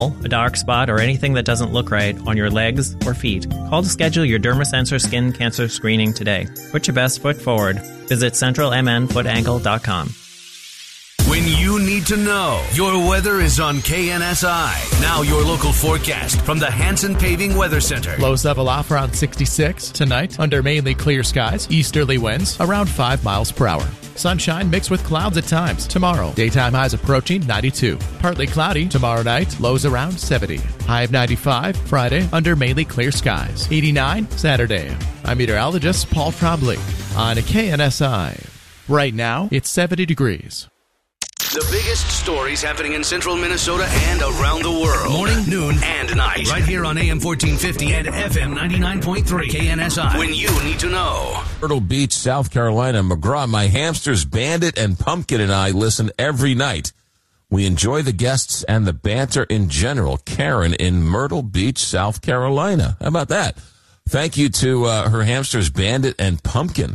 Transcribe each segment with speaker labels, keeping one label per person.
Speaker 1: a dark spot, or anything that doesn't look right on your legs or feet, call to schedule your Dermasensor skin cancer screening today. Put your best foot forward. Visit centralmnfootankle.com.
Speaker 2: When you need to know, your weather is on KNSI. Now your local forecast from the Hanson Paving Weather Center.
Speaker 3: Lows level off around 66 tonight under mainly clear skies. Easterly winds around 5 miles per hour. Sunshine mixed with clouds at times. Tomorrow, daytime highs approaching 92. Partly cloudy tomorrow night, lows around 70. High of 95 Friday under mainly clear skies. 89 Saturday. I'm meteorologist Paul Trombley on KNSI. Right now, it's 70 degrees.
Speaker 2: The biggest stories happening in central Minnesota and around the world. Morning, noon, and night. Right here on AM 1450 and FM 99.3 KNSI. When you need to know.
Speaker 4: Myrtle Beach, South Carolina. McGraw, my hamsters, Bandit and Pumpkin, and I listen every night. We enjoy the guests and the banter in general. Karen in Myrtle Beach, South Carolina. How about that? Thank you to her hamsters, Bandit and Pumpkin.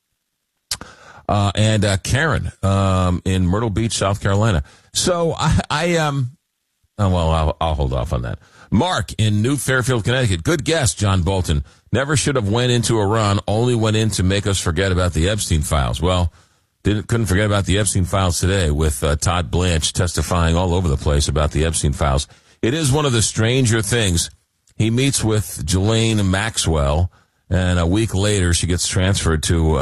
Speaker 4: And Karen in Myrtle Beach, South Carolina. So I'll hold off on that. Mark in New Fairfield, Connecticut. Good guess, John Bolton. Never should have went into Iran. Only went in to make us forget about the Epstein files. Well, couldn't forget about the Epstein files today with Todd Blanche testifying all over the place about the Epstein files. It is one of the stranger things. He meets with Ghislaine Maxwell. And a week later, she gets transferred to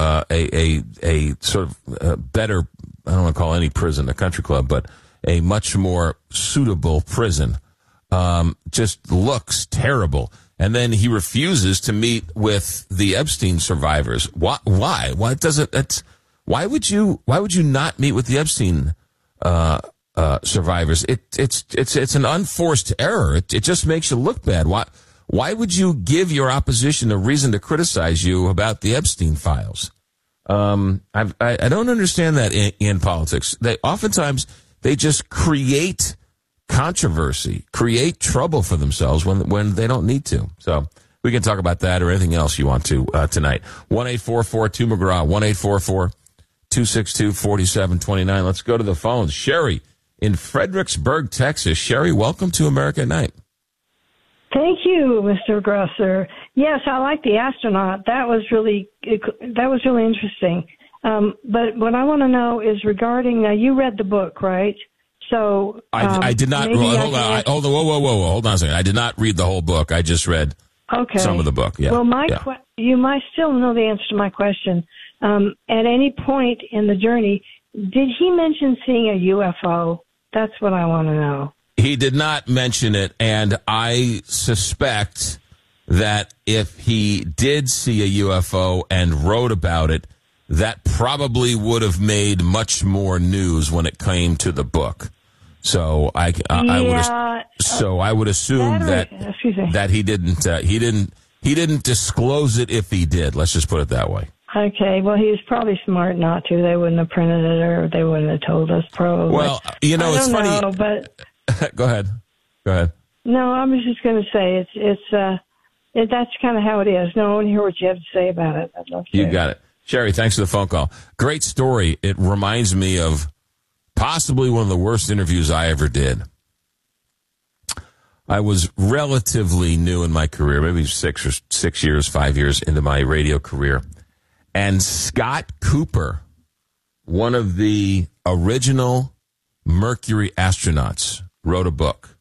Speaker 4: a sort of better, I don't want to call any prison a country club, but a much more suitable prison. Just looks terrible. And then he refuses to meet with the Epstein survivors. Why? Why does it? Why would you not meet with the Epstein survivors? It's an unforced error. It just makes you look bad. Why would you give your opposition a reason to criticize you about the Epstein files? I don't understand that in politics. Oftentimes they just create controversy, create trouble for themselves when they don't need to. So we can talk about that or anything else you want to tonight. 1-844-2McGraw, 1-844-262-4729. Let's go to the phones. Sherry in Fredericksburg, Texas. Sherry, welcome to America at Night.
Speaker 5: Thank you, Mr. Grosser. Yes, I like the astronaut. That was really interesting. But what I want to know is regarding, you read the book, right? So
Speaker 4: I did not. Hold on. Hold on a second. I did not read the whole book. I just read some of the book. Yeah.
Speaker 5: Well, you might still know the answer to my question. At any point in the journey, did he mention seeing a UFO? That's what I want to know.
Speaker 4: He did not mention it, and I suspect that if he did see a UFO and wrote about it, that probably would have made much more news when it came to the book. So I would assume that he didn't disclose it if he did. Let's just put it that way.
Speaker 5: Okay, well, he was probably smart not to. They wouldn't have printed it, or they wouldn't have told us. Probably.
Speaker 4: Well, it's funny.
Speaker 5: I don't know, but
Speaker 4: Go ahead.
Speaker 5: No, I was just going to say that's kind of how it is. No, I want to hear what you have to say about it. I'd love to.
Speaker 4: You got it. Sherry, thanks for the phone call. Great story. It reminds me of possibly one of the worst interviews I ever did. I was relatively new in my career, maybe 5 years into my radio career. And Scott Cooper, one of the original Mercury astronauts, wrote a book.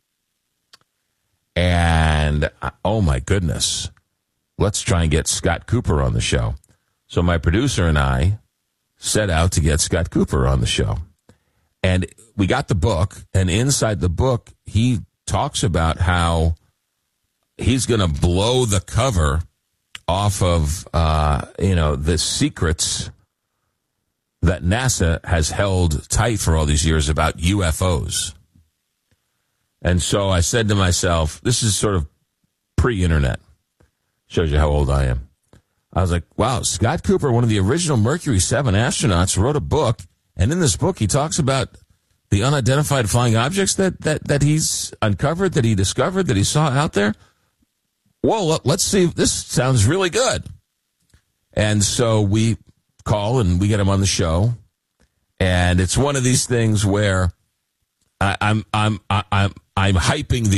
Speaker 4: And, oh my goodness, let's try and get Scott Cooper on the show. So my producer and I set out to get Scott Cooper on the show. And we got the book, and inside the book, he talks about how he's going to blow the cover off of, the secrets that NASA has held tight for all these years about UFOs. And so I said to myself, this is sort of pre-internet. Shows you how old I am. I was like, wow, Scott Cooper, one of the original Mercury 7 astronauts, wrote a book. And in this book, he talks about the unidentified flying objects that he's uncovered, that he discovered, that he saw out there. Well, let's see. This sounds really good. And so we call and we get him on the show. And it's one of these things where I'm I'm hyping